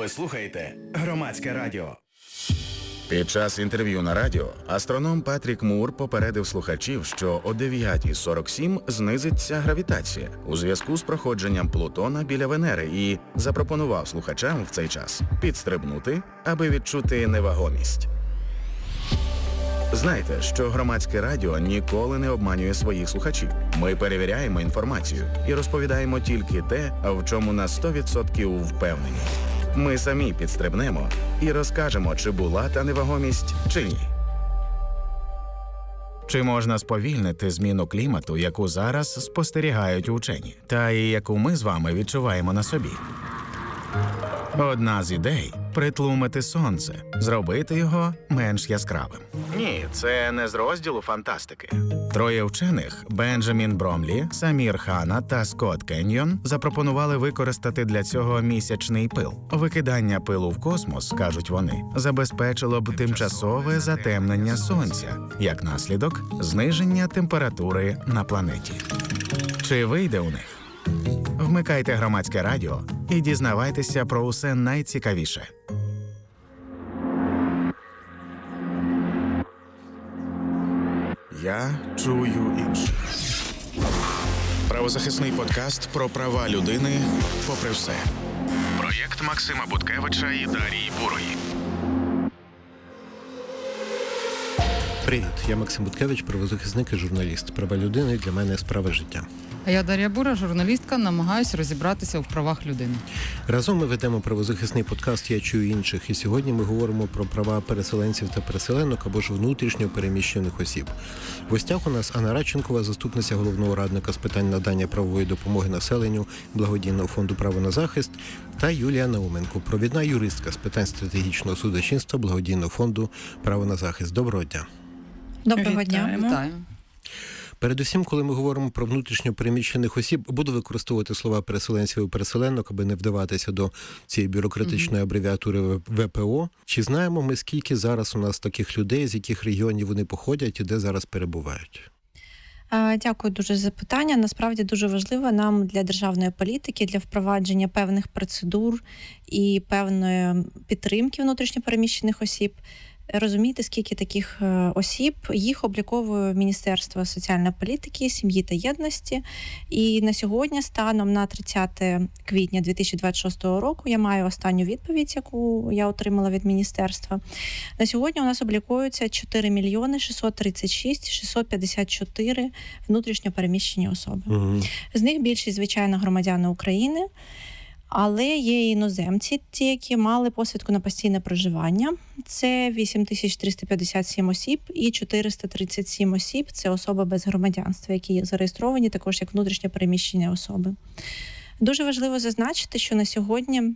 Ви слухаєте Громадське радіо. Під час інтерв'ю на радіо астроном Патрік Мур попередив слухачів, що о 9:47 знизиться гравітація у зв'язку з проходженням Плутона біля Венери і запропонував слухачам в цей час підстрибнути, аби відчути невагомість. Знайте, що Громадське радіо ніколи не обманює своїх слухачів. Ми перевіряємо інформацію і розповідаємо тільки те, в чому на 100% впевнені. Ми самі підстрибнемо і розкажемо, чи була та невагомість, чи ні. Чи можна сповільнити зміну клімату, яку зараз спостерігають учені, та і яку ми з вами відчуваємо на собі? Одна з ідей – притлумити сонце, зробити його менш яскравим. Ні, це не з розділу фантастики. Троє вчених – Бенджамін Бромлі, Самір Хана та Скотт Кеньйон – запропонували використати для цього місячний пил. Викидання пилу в космос, кажуть вони, забезпечило б тимчасове затемнення сонця, як наслідок – зниження температури на планеті. Чи вийде у них? Вмикайте Громадське радіо і дізнавайтеся про усе найцікавіше. Я чую інших. Правозахисний подкаст про права людини попри все. Проєкт Максима Буткевича і Дарії Бурої. Привіт, я Максим Буткевич, правозахисник і журналіст. Права людини для мене – справа життя. А я Дар'я Бура, журналістка, намагаюся розібратися в правах людини. Разом ми ведемо правозахисний подкаст «Я чую інших», і сьогодні ми говоримо про права переселенців та переселенок або ж внутрішньо переміщених осіб. В гостях у нас Анна Радченкова, заступниця головного радника з питань надання правової допомоги населенню Благодійного фонду «Право на захист», та Юлія Науменко, провідна юристка з питань стратегічного судочинства Благодійного фонду «Право на захист». Доброго дня. Доброго дня. Вітаю. Передусім, коли ми говоримо про внутрішньо переміщених осіб, буду використовувати слова переселенців і переселенок, аби не вдаватися до цієї бюрократичної абревіатури ВПО. Чи знаємо ми, скільки зараз у нас таких людей, з яких регіонів вони походять і де зараз перебувають? Дякую дуже за запитання. Насправді дуже важливо нам для державної політики, для впровадження певних процедур і певної підтримки внутрішньо переміщених осіб розуміти, скільки таких осіб. Їх обліковує Міністерство соціальної політики, сім'ї та єдності. І на сьогодні, станом на 30 квітня 2026 року, я маю останню відповідь, яку я отримала від міністерства. На сьогодні у нас облікуються 4 мільйони 636 654 внутрішньо переміщені особи. Угу. З них більшість, звичайно, громадяни України. Але є іноземці, ті, які мали посвідку на постійне проживання. Це 8357 осіб і 437 осіб – це особи без громадянства, які зареєстровані також як внутрішньо переміщені особи. Дуже важливо зазначити, що на сьогодні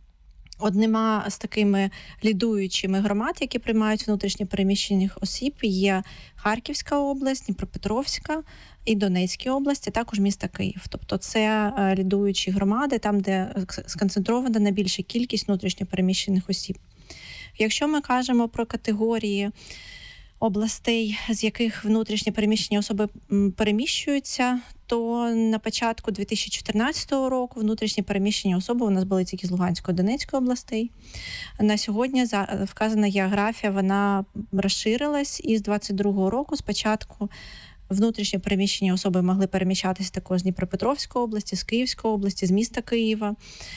одними з такими лідуючими громад, які приймають внутрішньо переміщених осіб, є Харківська область, Дніпропетровська і Донецька область, а також місто Київ. Тобто це лідуючі громади, там, де сконцентрована найбільша кількість внутрішньо переміщених осіб. Якщо ми кажемо про категорії областей, з яких внутрішньо переміщені особи переміщуються, то на початку 2014 року внутрішні переміщені особи у нас були тільки з Луганської, Донецької областей. На сьогодні вказана географія, вона розширилась, і з 2022 року спочатку внутрішньо переміщені особи могли переміщатися також з Дніпропетровської області, з Київської області, з міста Києва.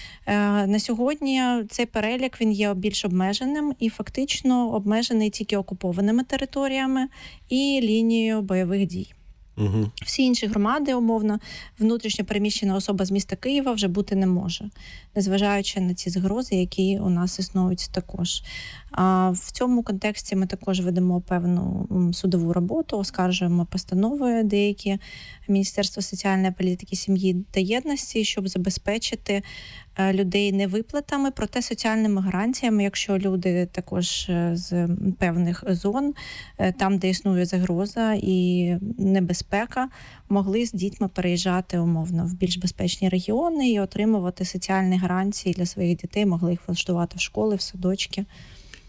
На сьогодні цей перелік, він є більш обмеженим і фактично обмежений тільки окупованими територіями і лінією бойових дій. Угу. Всі інші громади, умовно, внутрішньо переміщена особа з міста Києва вже бути не може, незважаючи на ці загрози, які у нас існують також. А в цьому контексті ми також ведемо певну судову роботу, оскаржуємо постанови деякі Міністерства соціальної політики, сім'ї та єдності, щоб забезпечити людей не виплатами, проте соціальними гарантіями, якщо люди також з певних зон, там, де існує загроза і небезпека, могли з дітьми переїжджати умовно в більш безпечні регіони і отримувати соціальні гарантії для своїх дітей, могли їх влаштувати в школи, в садочки.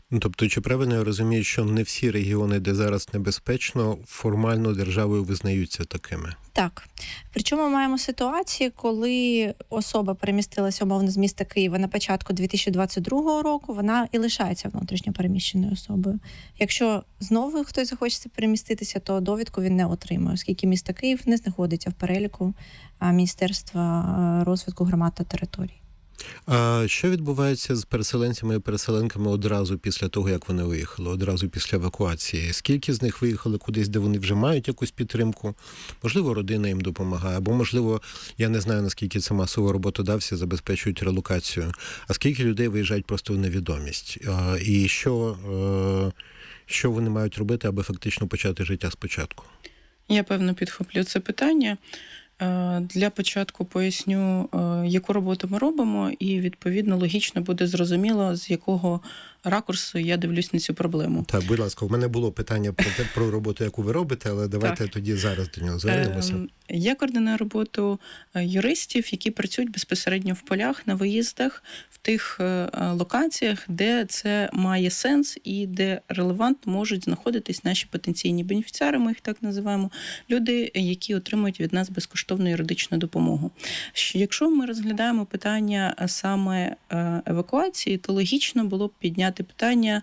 Тобто, чи правильно я розумію, що не всі регіони, де зараз небезпечно, формально державою визнаються такими? Так. Причому ми маємо ситуації, коли особа перемістилася умовно з міста Києва на початку 2022 року, вона і лишається внутрішньо переміщеною особою. Якщо знову хтось захочеться переміститися, то довідку він не отримає, оскільки місто Київ не знаходиться в переліку Міністерства розвитку громад та територій. А що відбувається з переселенцями і переселенками одразу після того, як вони виїхали, одразу після евакуації? Скільки з них виїхали кудись, де вони вже мають якусь підтримку? Можливо, родина їм допомагає, або, можливо, я не знаю, наскільки це масово роботодавці забезпечують релокацію. А скільки людей виїжджають просто в невідомість? І що вони мають робити, аби фактично почати життя спочатку? Я, певно, підхоплю це питання. Для початку поясню, яку роботу ми робимо, і, відповідно, логічно буде зрозуміло, з якого ракурсу я дивлюсь на цю проблему. Так, будь ласка, у мене було питання про роботу, яку ви робите, але давайте тоді зараз до нього звернемося. Я координую роботу юристів, які працюють безпосередньо в полях, на виїздах, в тих локаціях, де це має сенс і де релевантно можуть знаходитись наші потенційні бенефіціари, ми їх так називаємо, люди, які отримують від нас безкоштовну юридичну допомогу. Якщо ми розглядаємо питання саме евакуації, то логічно було б підняти питання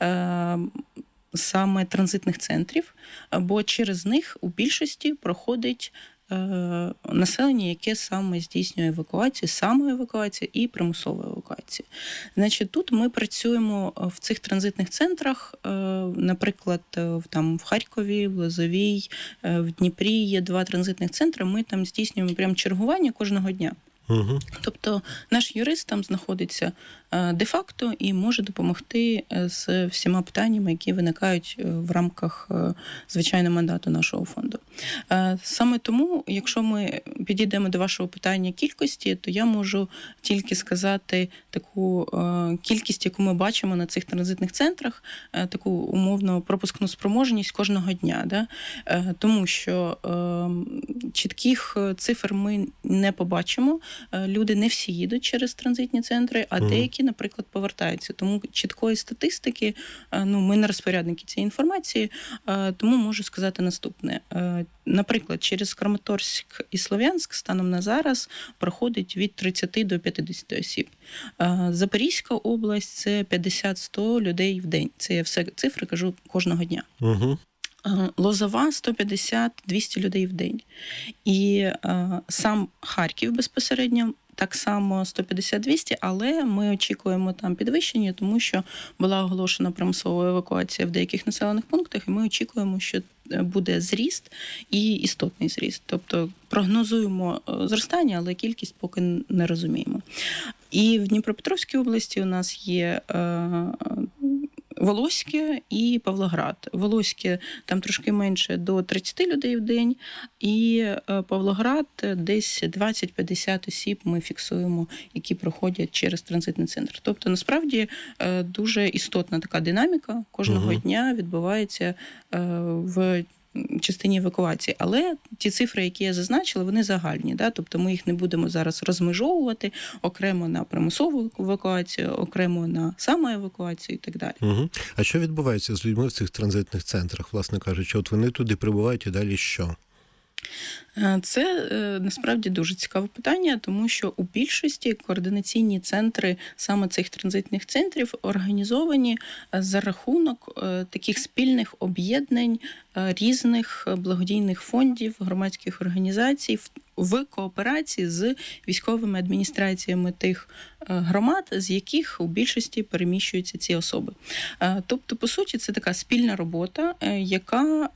саме транзитних центрів, бо через них у більшості проходить населення, яке саме здійснює евакуацію, самоевакуацію і примусову евакуацію. Значить, тут ми працюємо в цих транзитних центрах, наприклад, там в Харкові, в Лозовій, в Дніпрі є 2 транзитних центри, ми там здійснюємо прям чергування кожного дня. Угу. Тобто наш юрист там знаходиться де-факто і може допомогти з всіма питаннями, які виникають в рамках звичайного мандату нашого фонду. Саме тому, якщо ми підійдемо до вашого питання кількості, то я можу тільки сказати таку кількість, яку ми бачимо на цих транзитних центрах, таку умовно пропускну спроможність кожного дня. Да? Тому що чітких цифр ми не побачимо. Люди не всі їдуть через транзитні центри, а деякі, наприклад, повертаються. Тому чіткої статистики, ми не розпорядники цієї інформації, тому можу сказати наступне. Наприклад, через Краматорськ і Слов'янськ станом на зараз проходить від 30 до 50 осіб. Запорізька область – це 50-100 людей в день. Це я все цифри кажу кожного дня. Угу. Лозова – 150-200 людей в день. І сам Харків безпосередньо так само 150-200, але ми очікуємо там підвищення, тому що була оголошена примусова евакуація в деяких населених пунктах, і ми очікуємо, що буде зріст і істотний зріст. Тобто прогнозуємо зростання, але кількість поки не розуміємо. І в Дніпропетровській області у нас є Волоське і Павлоград. Волоське там трошки менше, до 30 людей в день, і Павлоград десь 20-50 осіб ми фіксуємо, які проходять через транзитний центр. Тобто, насправді, дуже істотна така динаміка кожного дня відбувається в частині евакуації. Але ті цифри, які я зазначила, вони загальні. Да? Тобто ми їх не будемо зараз розмежовувати окремо на примусову евакуацію, окремо на самоевакуацію і так далі. Угу. А що відбувається з людьми в цих транзитних центрах, власне кажучи? От вони туди прибувають і далі що? Це насправді дуже цікаве питання, тому що у більшості координаційні центри саме цих транзитних центрів організовані за рахунок таких спільних об'єднань різних благодійних фондів, громадських організацій в кооперації з військовими адміністраціями тих громад, з яких у більшості переміщуються ці особи. Тобто, по суті, це така спільна робота, яка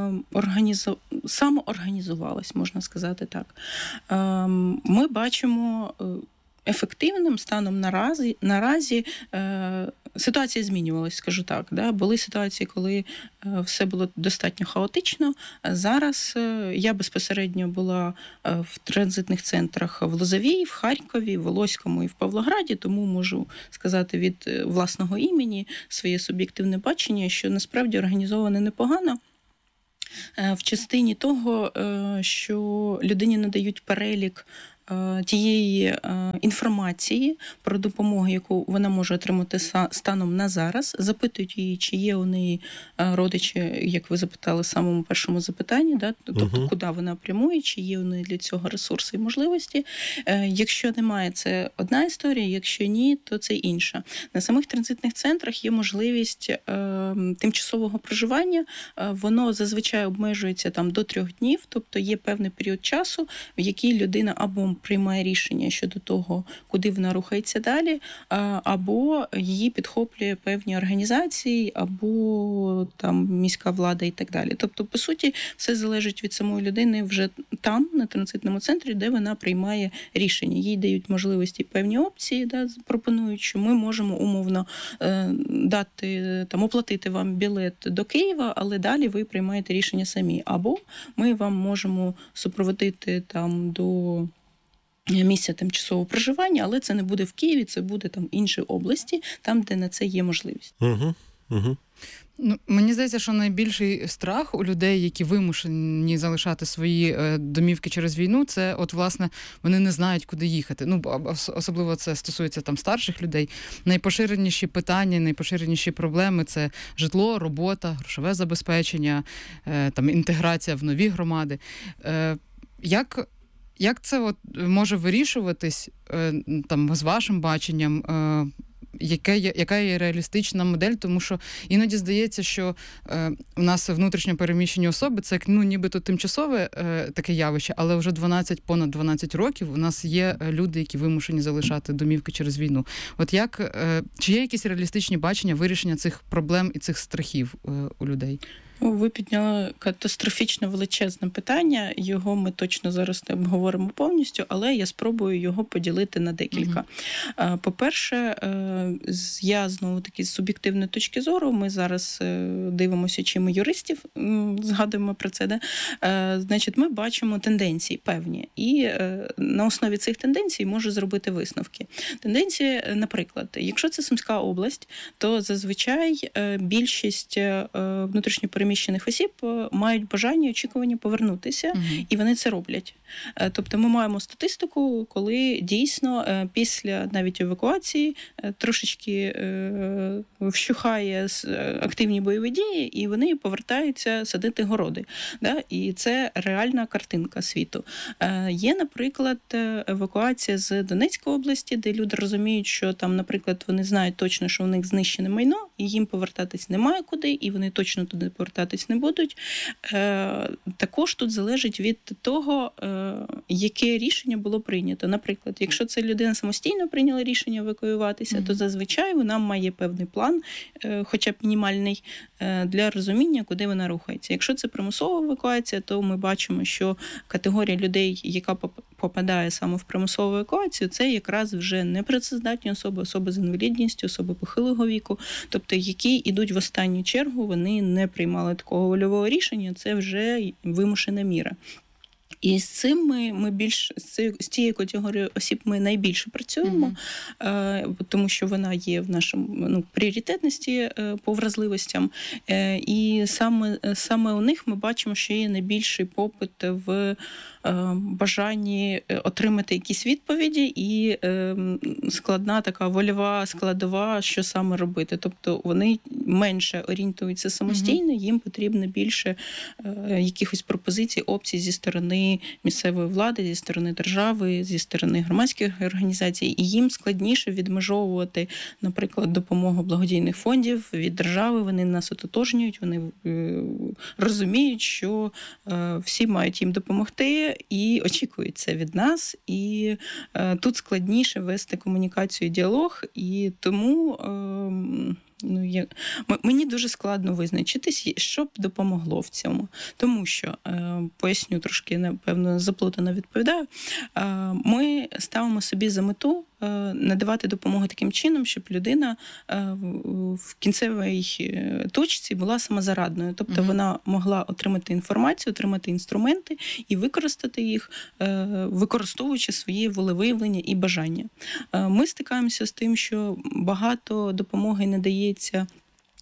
самоорганізувалась, можна сказати так. Ми бачимо ефективним станом наразі ситуація змінювалась, скажу так. Да? Були ситуації, коли все було достатньо хаотично. Зараз я безпосередньо була в транзитних центрах в Лозовій, в Харкові, в Волоському і в Павлограді, тому можу сказати від власного імені своє суб'єктивне бачення, що насправді організовано непогано. В частині того, що людині надають перелік тієї інформації про допомогу, яку вона може отримати станом на зараз, запитують її, чи є у неї родичі, як ви запитали в самому першому запитанні, да? Тобто куди вона прямує, чи є у неї для цього ресурси і можливості. Якщо немає, це одна історія, якщо ні, то це інша. На самих транзитних центрах є можливість тимчасового проживання, воно зазвичай обмежується там до 3 днів, тобто є певний період часу, в який людина або приймає рішення щодо того, куди вона рухається далі, або її підхоплює певні організації, або там міська влада і так далі. Тобто, по суті, все залежить від самої людини вже там, на транзитному центрі, де вона приймає рішення. Їй дають можливості певні опції, да, пропонують, що ми можемо умовно дати, там, оплатити вам білет до Києва, але далі ви приймаєте рішення самі. Або ми вам можемо супроводити там до місця тимчасового проживання, але це не буде в Києві, це буде там інші області, там, де на це є можливість. Ну, мені здається, що найбільший страх у людей, які вимушені залишати свої домівки через війну, це от, власне, вони не знають, куди їхати. Ну, особливо це стосується там старших людей. Найпоширеніші питання, найпоширеніші проблеми – це житло, робота, грошове забезпечення, там, інтеграція в нові громади. Як це от може вирішуватись там з вашим баченням? Яка є реалістична модель, тому що іноді здається, що у нас внутрішньо переміщені особи, це нібито тимчасове таке явище, але вже понад 12 років у нас є люди, які вимушені залишати домівки через війну. От чи є якісь реалістичні бачення вирішення цих проблем і цих страхів у людей? Ви підняли катастрофічно величезне питання, його ми точно зараз не обговоримо повністю, але я спробую його поділити на декілька. По-перше, я знову-таки з суб'єктивної точки зору, ми зараз дивимося, чи ми юристів, згадуємо про це, да? Значить, ми бачимо тенденції певні, і на основі цих тенденцій можу зробити висновки. Тенденції, наприклад, якщо це Сумська область, то зазвичай більшість внутрішньопереміщених осіб мають бажання, очікування повернутися, і вони це роблять. Тобто ми маємо статистику, коли дійсно після навіть евакуації трошечки вщухає активні бойові дії, і вони повертаються садити городи. Да? І це реальна картинка світу. Є, наприклад, евакуація з Донецької області, де люди розуміють, що там, наприклад, вони знають точно, що у них знищене майно, і їм повертатись немає куди, і вони точно туди повертатись не будуть. Також тут залежить від того, яке рішення було прийнято. Наприклад, якщо це людина самостійно прийняла рішення евакуюватися, то зазвичай вона має певний план, хоча б мінімальний, для розуміння, куди вона рухається. Якщо це примусова евакуація, то ми бачимо, що категорія людей, яка попадає саме в примусову евакуацію, це якраз вже непрацездатні особи, особи з інвалідністю, особи похилого віку, тобто які йдуть в останню чергу, вони не приймали такого вольового рішення, це вже вимушена міра. І з цим ми більш з цією категорією осіб ми найбільше працюємо, тому що вона є в нашому пріоритетності по вразливостям. І саме у них ми бачимо, що є найбільший попит в бажанні отримати якісь відповіді і складна така вольова складова, що саме робити. Тобто вони менше орієнтуються самостійно, їм потрібно більше якихось пропозицій, опцій зі сторони місцевої влади, зі сторони держави, зі сторони громадських організацій. І їм складніше відмежовувати, наприклад, допомогу благодійних фондів від держави. Вони нас ототожнюють, вони розуміють, що всі мають їм допомогти, і очікують це від нас, і тут складніше вести комунікацію, діалог, і тому мені дуже складно визначитись, що б допомогло в цьому. Тому що, поясню трошки, напевно, заплутано відповідаю, ми ставимо собі за мету надавати допомогу таким чином, щоб людина в кінцевій точці була самозарадною. Тобто вона могла отримати інформацію, отримати інструменти і використати їх, використовуючи свої волевиявлення і бажання. Ми стикаємося з тим, що багато допомоги надається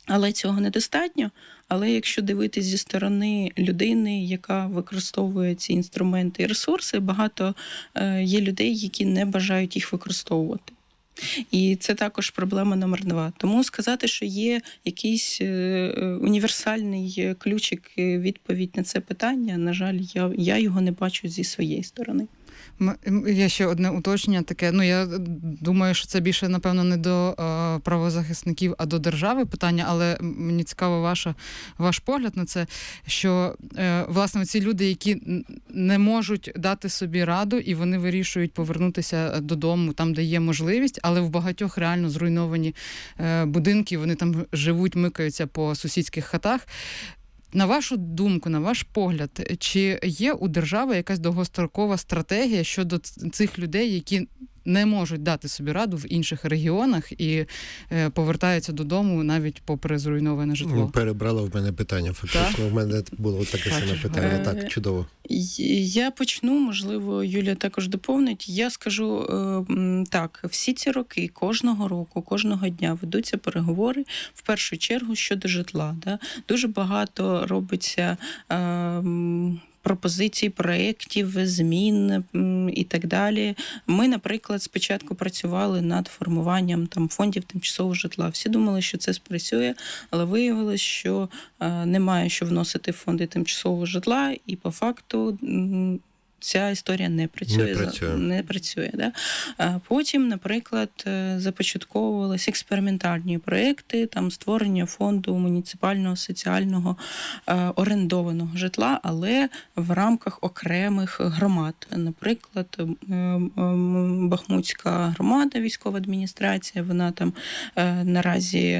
Але цього недостатньо. Але якщо дивитись зі сторони людини, яка використовує ці інструменти і ресурси, багато є людей, які не бажають їх використовувати. І це також проблема номер 2. Тому сказати, що є якийсь універсальний ключик відповідь на це питання, на жаль, я його не бачу зі своєї сторони. Є ще одне уточнення таке. Я думаю, що це більше, напевно, не до правозахисників, а до держави питання, але мені цікаво ваш погляд на це, що, власне, ці люди, які не можуть дати собі раду, і вони вирішують повернутися додому, там, де є можливість, але в багатьох реально зруйновані будинки, вони там живуть, микаються по сусідських хатах. На вашу думку, на ваш погляд, чи є у держави якась довгострокова стратегія щодо цих людей, які не можуть дати собі раду в інших регіонах і повертаються додому навіть попри зруйноване житло? Перебрала в мене питання, фактично. В мене було таке саме питання. Так, чудово. Я почну, можливо, Юлія також доповнить. Я скажу так, всі ці роки, кожного року, кожного дня ведуться переговори, в першу чергу, щодо житла. Да? Дуже багато робиться пропозицій, проєктів, змін і так далі. Ми, наприклад, спочатку працювали над формуванням фондів тимчасового житла. Всі думали, що це спрацює, але виявилось, що немає що вносити в фонди тимчасового житла, і по факту ця історія не працює. Да? Потім, наприклад, започатковувалися експериментальні проєкти, створення фонду муніципального соціального орендованого житла, але в рамках окремих громад. Наприклад, Бахмутська громада, військова адміністрація, вона там наразі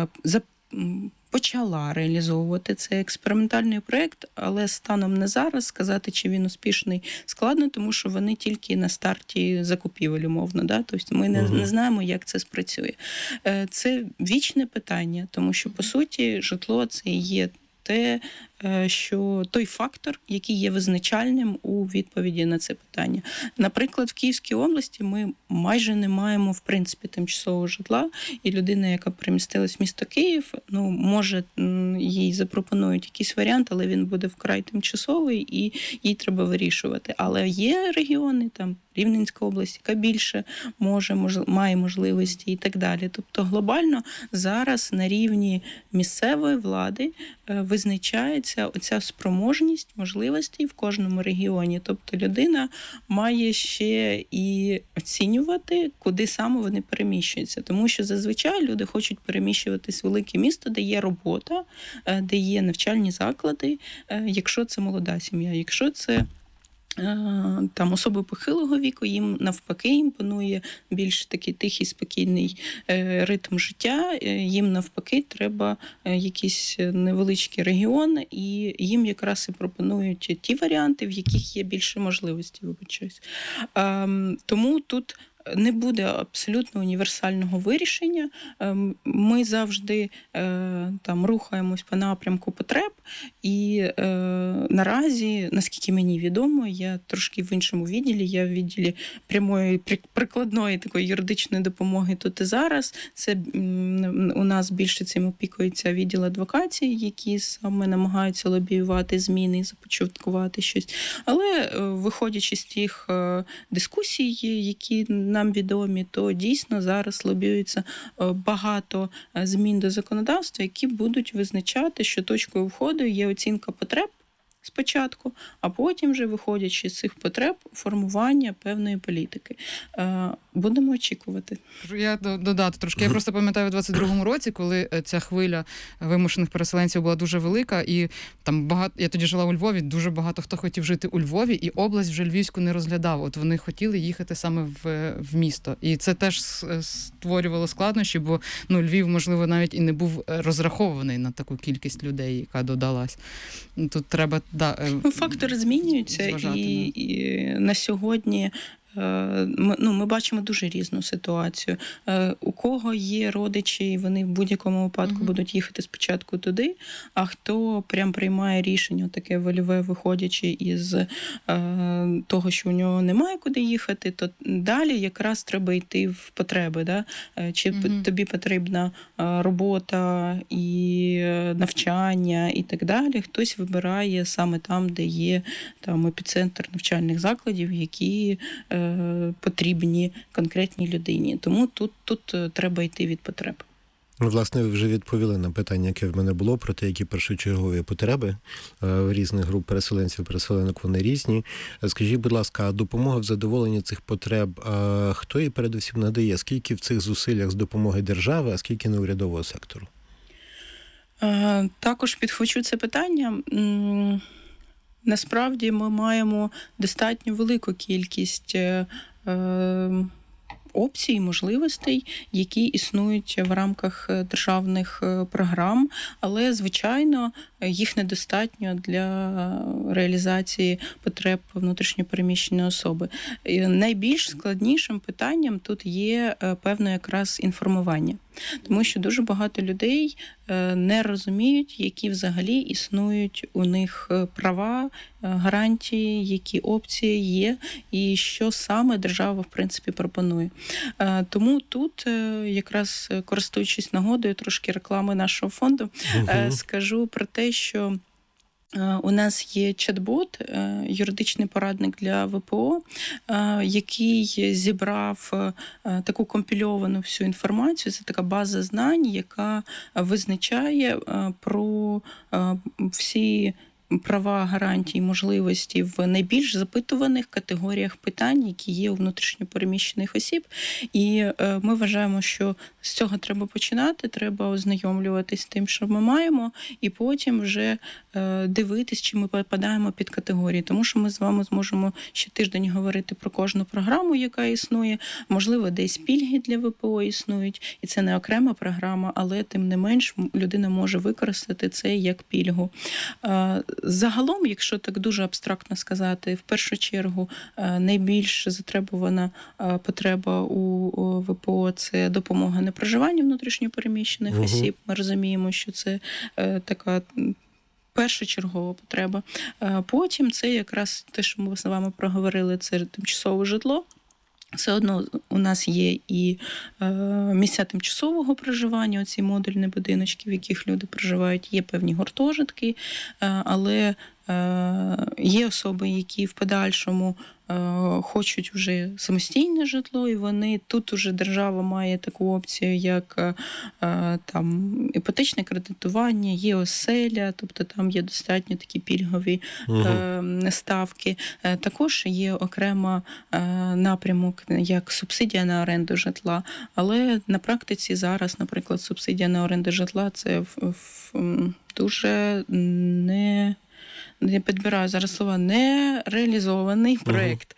почала реалізовувати цей експериментальний проєкт, але станом на зараз сказати, чи він успішний, складно, тому що вони тільки на старті закупівель, умовно. Да? Тобто ми не знаємо, як це спрацює. Це вічне питання, тому що, по суті, житло – це є те, що той фактор, який є визначальним у відповіді на це питання. Наприклад, в Київській області ми майже не маємо, в принципі, тимчасового житла, і людина, яка перемістилась в місто Київ, може, їй запропонують якийсь варіант, але він буде вкрай тимчасовий, і їй треба вирішувати. Але є регіони, Рівненська область, яка більше має можливості і так далі. Тобто глобально зараз на рівні місцевої влади визначається оця спроможність можливостей в кожному регіоні. Тобто людина має ще і оцінювати, куди саме вони переміщуються. Тому що зазвичай люди хочуть переміщуватись в велике місто, де є робота, де є навчальні заклади, якщо це молода сім'я, якщо це особи похилого віку, їм навпаки імпонує більш такий тихий, спокійний ритм життя, їм навпаки треба якийсь невеличкий регіон, і їм якраз і пропонують ті варіанти, в яких є більше можливості, вибачаюсь. Тому тут не буде абсолютно універсального вирішення. Ми завжди рухаємось по напрямку потреб, і наразі, наскільки мені відомо, я трошки в іншому відділі, я в відділі прямої прикладної такої юридичної допомоги тут і зараз. Це у нас більше цим опікується відділ адвокації, які саме намагаються лобіювати зміни і започаткувати щось. Але виходячи з тих дискусій, які нам відомі, то дійсно зараз лобіюється багато змін до законодавства, які будуть визначати, що точкою входу є оцінка потреб спочатку, а потім вже, виходячи з цих потреб, формування певної політики. Будемо очікувати. Я додати трошки. Я просто пам'ятаю у 22-му році, коли ця хвиля вимушених переселенців була дуже велика, і я тоді жила у Львові, дуже багато хто хотів жити у Львові, і область вже Львівську не розглядав. От вони хотіли їхати саме в місто. І це теж створювало складнощі, бо Львів, можливо, навіть і не був розрахований на таку кількість людей, яка додалась. Тут треба фактори змінюються, і на сьогодні ми бачимо дуже різну ситуацію. У кого є родичі, вони в будь-якому випадку будуть їхати спочатку туди, а хто прям приймає рішення таке вольове, виходячи із того, що у нього немає куди їхати, то далі якраз треба йти в потреби. Да? Чи тобі потрібна робота і навчання і так далі. Хтось вибирає саме там, де є там епіцентр навчальних закладів, які потрібні конкретній людині. Тому тут треба йти від потреб. Власне, ви вже відповіли на питання, яке в мене було, про те, які першочергові потреби в різних груп переселенців, переселенок, вони різні. Скажіть, будь ласка, допомога в задоволенні цих потреб, хто її передусім надає? Скільки в цих зусиллях з допомоги держави, а скільки неурядового сектору? Також підхвачу це питання. Насправді ми маємо достатньо велику кількість опцій, можливостей, які існують в рамках державних програм, але, звичайно, їх недостатньо для реалізації потреб внутрішньопереміщеної особи. І найбільш складнішим питанням тут є певне якраз інформування. Тому що дуже багато людей не розуміють, які взагалі існують у них права, гарантії, які опції є, і що саме держава, в принципі, пропонує. Тому тут, якраз користуючись нагодою, трошки реклами нашого фонду, скажу про те, що у нас є чат-бот, юридичний порадник для ВПО, який зібрав таку компільовану всю інформацію. Це така база знань, яка визначає про всі права, гарантії, можливості в найбільш запитуваних категоріях питань, які є у внутрішньопереміщених осіб. І ми вважаємо, що з цього треба починати, треба ознайомлюватись з тим, що ми маємо, і потім вже дивитись, чи ми попадаємо під категорії. Тому що ми з вами зможемо ще тиждень говорити про кожну програму, яка існує. Можливо, десь пільги для ВПО існують, і це не окрема програма, але тим не менш людина може використати це як пільгу. Загалом, якщо так дуже абстрактно сказати, в першу чергу найбільш затребувана потреба у ВПО – це допомога на проживання внутрішньопереміщених осіб. Ми розуміємо, що це така першочергова потреба. Потім це якраз те, що ми з вами проговорили, це тимчасове житло. Все одно у нас є і місця тимчасового проживання, оці модульні будиночки, в яких люди проживають, є певні гуртожитки, але є особи, які в подальшому хочуть вже самостійне житло, і вони тут уже держава має таку опцію, як там іпотечне кредитування, є оселя, тобто там є достатньо такі пільгові ставки. Також є окрема напрямок, як субсидія на оренду житла, але на практиці зараз, наприклад, субсидія на оренду житла – це дуже не підбираю зараз слова, нереалізований проєкт.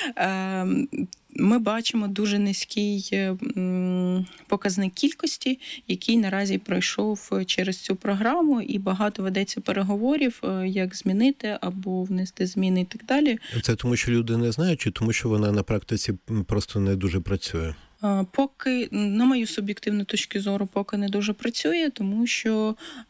Ми бачимо дуже низький показник кількості, який наразі пройшов через цю програму, і багато ведеться переговорів, як змінити або внести зміни і так далі. Це тому, що люди не знають, чи тому, що вона на практиці просто не дуже працює? Поки, на мою суб'єктивну точку зору, поки не дуже працює, тому що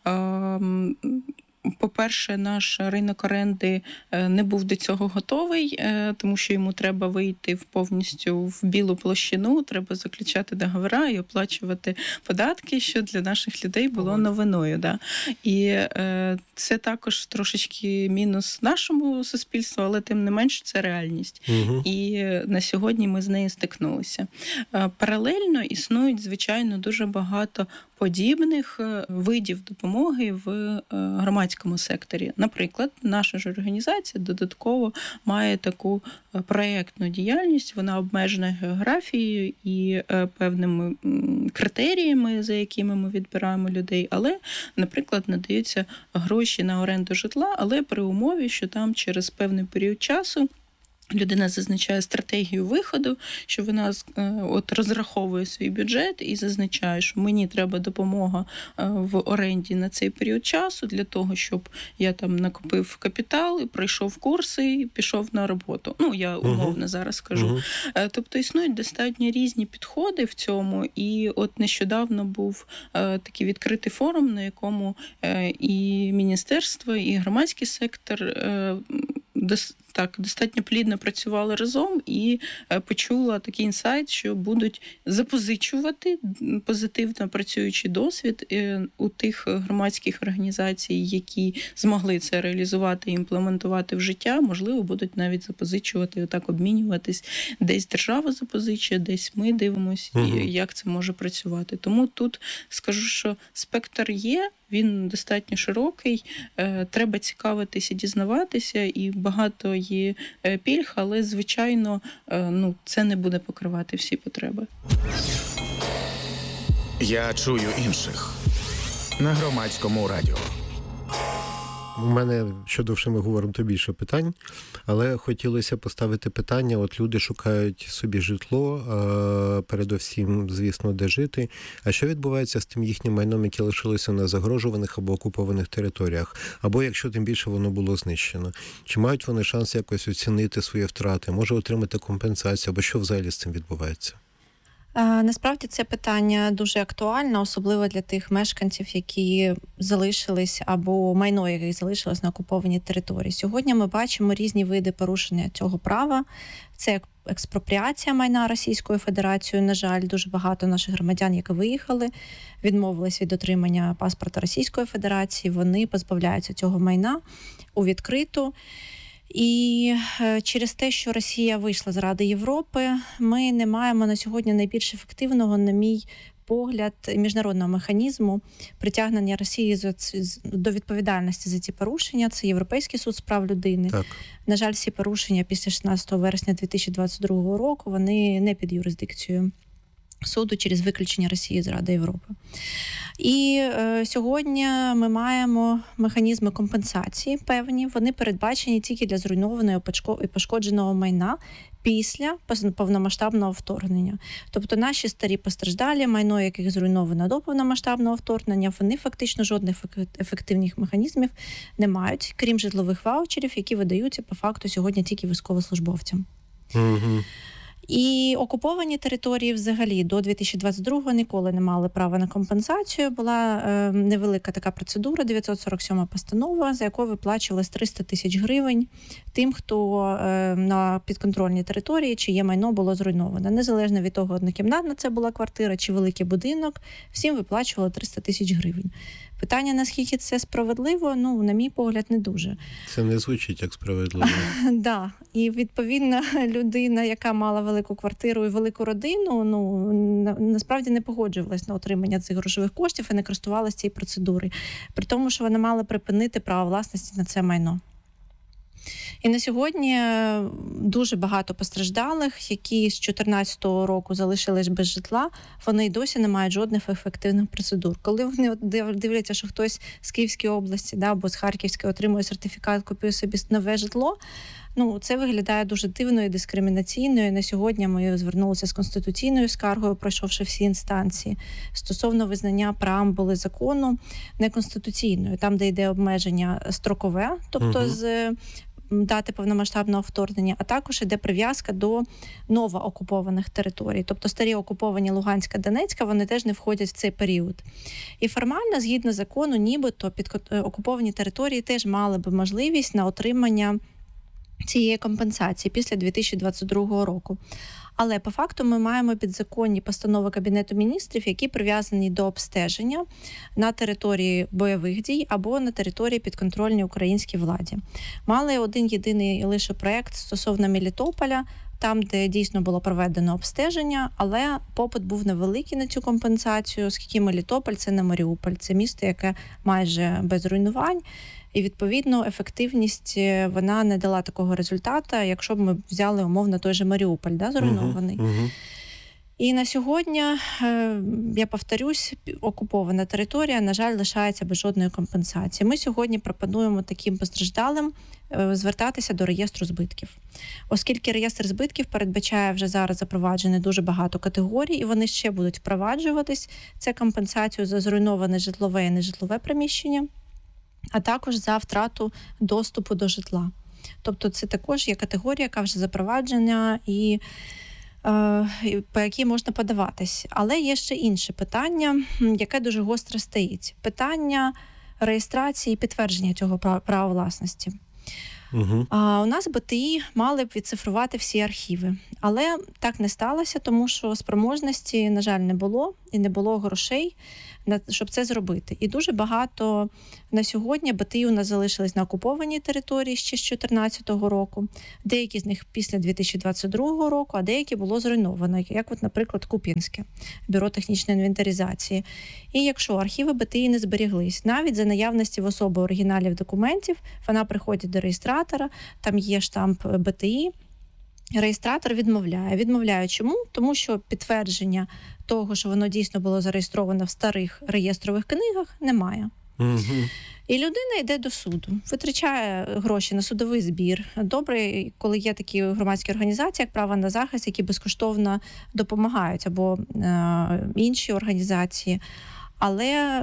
по-перше, наш ринок оренди не був до цього готовий, тому що йому треба вийти повністю в білу площину, треба заключати договори і оплачувати податки, що для наших людей було новиною. Да? І це також трошечки мінус нашому суспільству, але тим не менш це реальність. І на сьогодні ми з нею стикнулися. Паралельно існують, звичайно, дуже багато подібних видів допомоги в громадському секторі. Наприклад, наша ж організація додатково має таку проєктну діяльність, вона обмежена географією і певними критеріями, за якими ми відбираємо людей, але, наприклад, надаються гроші на оренду житла, але при умові, що там через певний період часу людина зазначає стратегію виходу, що вона розраховує свій бюджет і зазначає, що мені треба допомога в оренді на цей період часу для того, щоб я там накопив капітал, і пройшов курси і пішов на роботу. Я умовно зараз кажу. Тобто існують достатньо різні підходи в цьому, і от нещодавно був такий відкритий форум, на якому і міністерство, і громадський сектор достатньо плідно працювали разом і почула такий інсайт, що будуть запозичувати позитивно працюючий досвід у тих громадських організацій, які змогли це реалізувати і імплементувати в життя, можливо, будуть навіть запозичувати, отак обмінюватись. Десь держава запозичує, десь ми дивимося, як це може працювати. Тому тут скажу, що спектр є, він достатньо широкий, треба цікавитися, дізнаватися, і багато є пільг, але, звичайно, це не буде покривати всі потреби. Я чую інших на Громадському радіо. У мене, що довше ми говоримо, то більше питань, але хотілося поставити питання, от люди шукають собі житло, передусім, звісно, де жити. А що відбувається з тим їхнім майном, яке лишилося на загрожуваних або окупованих територіях? Або, якщо тим більше воно було знищено? Чи мають вони шанс якось оцінити свої втрати? Може отримати компенсацію? Або що взагалі з цим відбувається? Насправді це питання дуже актуальне, особливо для тих мешканців, які залишились або майно яких залишилось на окупованій території. Сьогодні ми бачимо різні види порушення цього права. Це експропріація майна Російською Федерацією. На жаль, дуже багато наших громадян, які виїхали, відмовились від отримання паспорта Російської Федерації. Вони позбавляються цього майна у відкриту. І через те, що Росія вийшла з Ради Європи, ми не маємо на сьогодні найбільш ефективного, на мій погляд, міжнародного механізму притягнення Росії до відповідальності за ці порушення. Це Європейський суд з прав людини. Так. На жаль, всі порушення після 16 вересня 2022 року, вони не під юрисдикцією суду через виключення Росії з Ради Європи. І сьогодні ми маємо механізми компенсації певні. Вони передбачені тільки для зруйнованого і пошкодженого майна після повномасштабного вторгнення. Тобто наші старі постраждалі, майно яких зруйновано до повномасштабного вторгнення, вони фактично жодних ефективних механізмів не мають, крім житлових ваучерів, які видаються по факту сьогодні тільки військовослужбовцям. І окуповані території взагалі до 2022-го ніколи не мали права на компенсацію. Була невелика така процедура, 947 постанова, за якою виплачувалось 300 тисяч гривень тим, хто на підконтрольній території, чиє майно було зруйноване. Незалежно від того, однокімнатна це була квартира чи великий будинок, всім виплачували 300 тисяч гривень. Питання, наскільки це справедливо, на мій погляд, не дуже. Це не звучить як справедливо. Да. І, відповідно, людина, яка мала велику квартиру і велику родину, насправді не погоджувалась на отримання цих грошових коштів і не користувалася цією процедурою. При тому, що вона мала припинити право власності на це майно. І на сьогодні дуже багато постраждалих, які з 2014 року залишились без житла, вони й досі не мають жодних ефективних процедур. Коли вони дивляться, що хтось з Київської області або з Харківської отримує сертифікат, купує собі нове житло, це виглядає дуже дивно і дискримінаційно. І на сьогодні ми звернулися з конституційною скаргою, пройшовши всі інстанції, стосовно визнання преамбули закону неконституційною, там, де йде обмеження строкове, тобто з дати повномасштабного вторгнення, а також іде прив'язка до новоокупованих територій. Тобто старі окуповані Луганська, Донецька, вони теж не входять в цей період. І формально, згідно закону, нібито окуповані території теж мали б можливість на отримання цієї компенсації після 2022 року. Але по факту ми маємо підзаконні постанови Кабінету міністрів, які прив'язані до обстеження на території бойових дій або на території підконтрольній українській владі. Мали один єдиний лише проєкт стосовно Мелітополя, там, де дійсно було проведено обстеження, але попит був невеликий на цю компенсацію, оскільки Мелітополь – це не Маріуполь, це місто, яке майже без руйнувань. І, відповідно, ефективність, вона не дала такого результату, якщо б ми взяли, умовно, той же Маріуполь, зруйнований. І на сьогодні, я повторюсь, окупована територія, на жаль, лишається без жодної компенсації. Ми сьогодні пропонуємо таким постраждалим звертатися до реєстру збитків. Оскільки реєстр збитків передбачає вже зараз запроваджене дуже багато категорій, і вони ще будуть впроваджуватись. Це компенсацію за зруйноване житлове і нежитлове приміщення, а також за втрату доступу до житла. Тобто це також є категорія, яка вже запроваджена і по якій можна подаватись. Але є ще інше питання, яке дуже гостро стоїть. Питання реєстрації і підтвердження цього права власності. Угу. У нас БТІ мали б відцифрувати всі архіви. Але так не сталося, тому що спроможності, на жаль, не було. І не було грошей, щоб це зробити. І дуже багато на сьогодні БТІ у нас залишились на окупованій території ще з 2014 року. Деякі з них після 2022 року, а деякі було зруйновано, як от, наприклад, Куп'янське, Бюро технічної інвентаризації. І якщо архіви БТІ не зберіглись, навіть за наявності в особи оригіналів документів, вона приходить до реєстратора, там є штамп БТІ, реєстратор відмовляє. Відмовляє чому? Тому що підтвердження того, що воно дійсно було зареєстровано в старих реєстрових книгах, немає. Угу. І людина йде до суду, витрачає гроші на судовий збір. Добре, коли є такі громадські організації, як «Право на захист», які безкоштовно допомагають, або інші організації. Але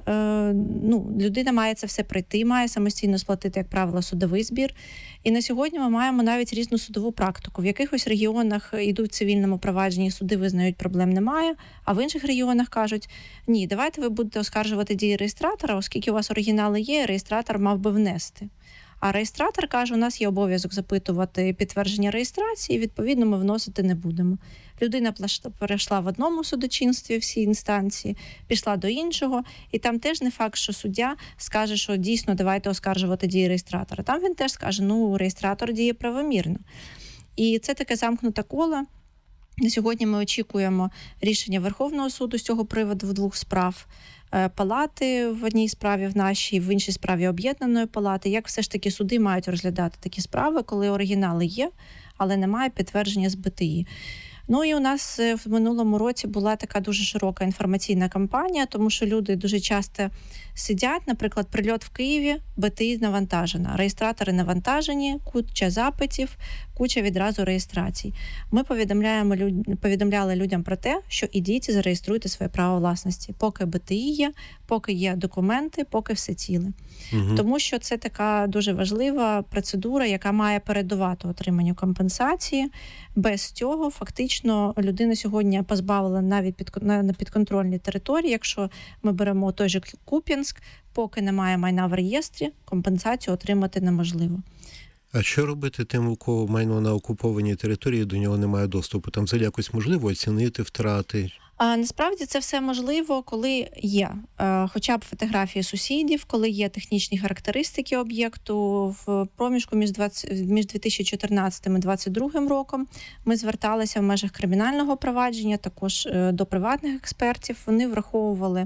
людина має це все пройти, має самостійно сплатити, як правило, судовий збір. І на сьогодні ми маємо навіть різну судову практику. В якихось регіонах йдуть в цивільному провадженні, суди визнають, проблем немає, а в інших регіонах кажуть, ні, давайте ви будете оскаржувати дії реєстратора, оскільки у вас оригінали є, реєстратор мав би внести. А реєстратор каже, у нас є обов'язок запитувати підтвердження реєстрації, відповідно, ми вносити не будемо. Людина перейшла в одному судочинстві всі інстанції, пішла до іншого, і там теж не факт, що суддя скаже, що дійсно давайте оскаржувати дії реєстратора. Там він теж скаже, реєстратор діє правомірно. І це таке замкнуте коло. На сьогодні ми очікуємо рішення Верховного суду з цього приводу в 2 справ. Палати в одній справі, в нашій, в іншій справі об'єднаної палати. Як все ж таки суди мають розглядати такі справи, коли оригінали є, але немає підтвердження з БТІ. І у нас в минулому році була така дуже широка інформаційна кампанія, тому що люди дуже часто сидять, наприклад, прильот в Києві, БТІ навантажена, реєстратори навантажені, куча запитів, куча відразу реєстрацій. Ми повідомляли людям про те, що ідіть і зареєструйте своє право власності, поки БТІ є, поки є документи, поки все ціле. Угу. Тому що це така дуже важлива процедура, яка має передувати отриманню компенсації. Без цього фактично людина сьогодні позбавила навіть на підконтрольній території, якщо ми беремо той же Куп'янськ, поки немає майна в реєстрі, компенсацію отримати неможливо. А що робити тим, у кого майно на окупованій території, до нього немає доступу? Там взагалі якось можливо оцінити втрати? Насправді це все можливо, коли є хоча б фотографії сусідів, коли є технічні характеристики об'єкту. В проміжку між 2014 і 2022 роком ми зверталися в межах кримінального провадження, також до приватних експертів. Вони враховували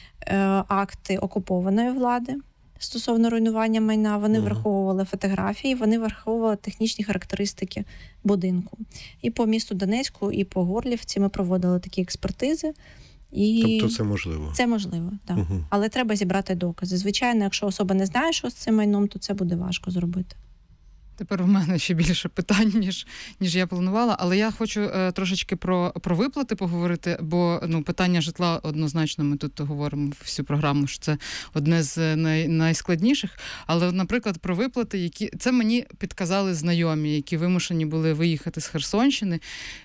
акти окупованої влади стосовно руйнування майна, вони враховували фотографії, вони враховували технічні характеристики будинку. І по місту Донецьку, і по Горлівці ми проводили такі експертизи. Тобто це можливо? Це можливо, так. Угу. Але треба зібрати докази. Звичайно, якщо особа не знає, що з цим майном, то це буде важко зробити. Тепер в мене ще більше питань, ніж я планувала, але я хочу трошечки про виплати поговорити, бо питання житла однозначно ми тут говоримо всю програму, що це одне з найскладніших. Але, наприклад, про виплати, які це мені підказали знайомі, які вимушені були виїхати з Херсонщини,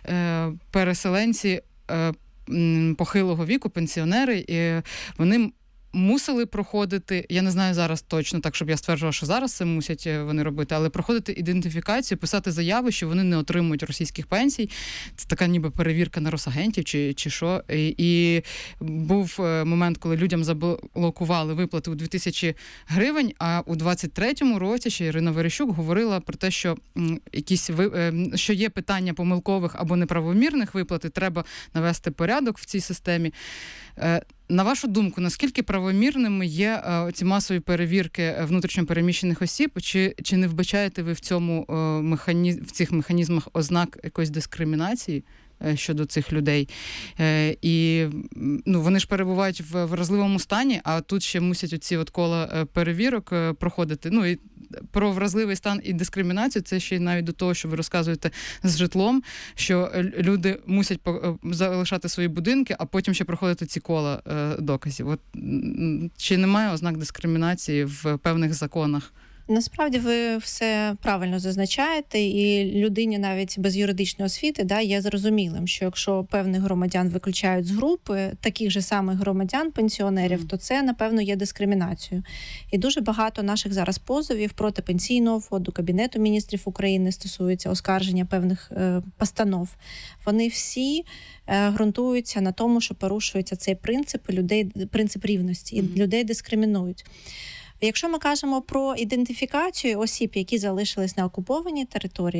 переселенці похилого віку, пенсіонери, і вони мусили проходити, я не знаю зараз точно, так, щоб я стверджувала, що зараз це мусять вони робити, але проходити ідентифікацію, писати заяви, що вони не отримують російських пенсій. Це така ніби перевірка на росагентів чи що. І був момент, коли людям заблокували виплати у 2000 гривень, а у 23-му році ще Ірина Верещук говорила про те, що що є питання помилкових або неправомірних виплат, і треба навести порядок в цій системі. На вашу думку, наскільки правомірними є ці масові перевірки внутрішньо переміщених осіб? Чи не вбачаєте ви в цих механізмах ознак якоїсь дискримінації щодо цих людей. І вони ж перебувають в вразливому стані, а тут ще мусять оці кола перевірок проходити. І про вразливий стан і дискримінацію, це ще й навіть до того, що ви розказуєте з житлом, що люди мусять залишати свої будинки, а потім ще проходити ці кола доказів. Чи немає ознак дискримінації в певних законах? Насправді ви все правильно зазначаєте, і людині навіть без юридичної освіти є зрозумілим, що якщо певних громадян виключають з групи таких же самих громадян, пенсіонерів, то це, напевно, є дискримінацією. І дуже багато наших зараз позовів проти Пенсійного фонду, Кабінету міністрів України стосуються оскарження певних постанов. Вони всі ґрунтуються на тому, що порушується цей принцип рівності, і людей дискримінують. Якщо ми кажемо про ідентифікацію осіб, які залишились на окупованій території,